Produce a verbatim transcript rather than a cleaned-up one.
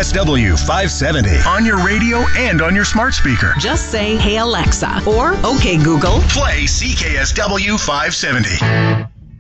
S W five seventy on your radio and on your smart speaker. Just say, "Hey Alexa," or "Okay Google, play C K S W five seventy.